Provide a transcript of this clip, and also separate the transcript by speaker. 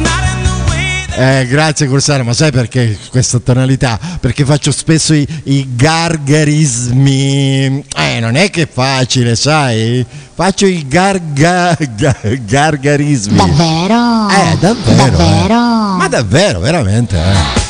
Speaker 1: Grazie Corsaro, ma sai perché questa tonalità? Perché faccio spesso i gargarismi. Non è che è facile, sai? Faccio i gargarismi.
Speaker 2: Davvero?
Speaker 1: Davvero.
Speaker 2: Davvero?
Speaker 1: Ma davvero, veramente,